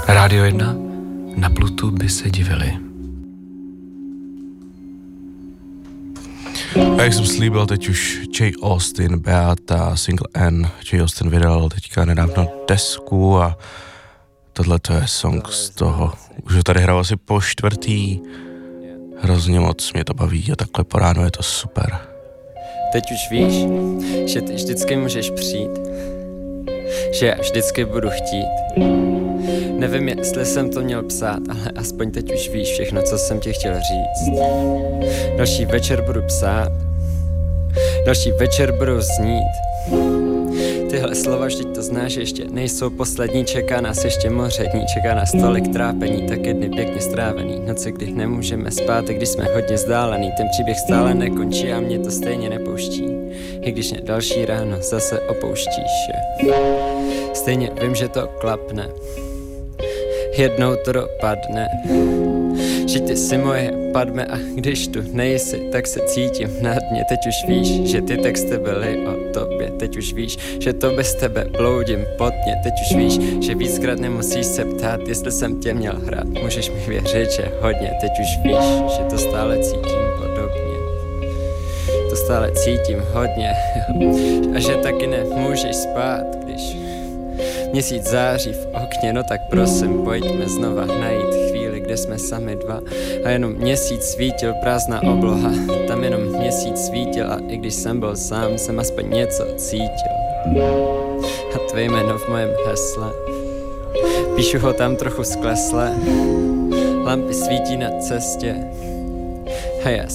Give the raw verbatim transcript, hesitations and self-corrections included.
Rádio jedna, na Plutu by se divili. A jak jsem slíbil, teď už Jay Austin, Beata, Single N. Jay Austin vydal teďka nedávno desku a tohle to je song z toho. Už ho tady hrál asi po čtvrtý. Hrozně moc mě to baví a takhle po ránu je to super. Teď už víš, že ty vždycky můžeš přijít, že já vždycky budu chtít. Nevím, jestli jsem to měl psát, ale aspoň teď už víš všechno, co jsem ti chtěl říct. Další večer budu psát, další večer budu znít. Tyhle slova vždyť to znáš, že ještě nejsou poslední, čeká nás ještě moře dní, čeká nás tolik trápení, tak jedny pěkně strávený. Noci, kdy nemůžeme spát, když jsme hodně vzdálený, ten příběh stále nekončí a mě to stejně nepouští. I když mě další ráno zase opouštíš, je. Stejně vím, že to klapne, jednou to dopadne, že ty si moje padme a když tu nejsi, tak se cítím na dně. Teď už víš, že ty texty byly o tobě, teď už víš, že to bez tebe bloudím potně. Teď už víš, že víckrát nemusíš se ptát, jestli jsem tě měl hrát, můžeš mi věřit, že hodně. Teď už víš, že to stále cítím podobně, to stále cítím hodně a že taky nemůžeš spát, když měsíc září v okně. No tak prosím, pojďme znova najít chvíli, kde jsme sami dva a jenom měsíc svítil, prázdná obloha, tam jenom měsíc svítil a i když jsem byl sám, jsem aspoň něco cítil. A tvé jméno v mém hesle, píšu ho tam trochu sklesle, lampy svítí na cestě a já